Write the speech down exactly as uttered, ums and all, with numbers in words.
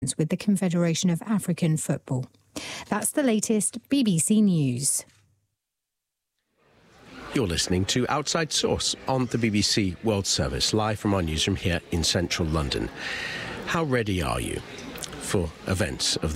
with the Confederation of African Football. That's the latest B B C News. You're listening to Outside Source on the B B C World Service, live from our newsroom here in central London. How ready are you for events of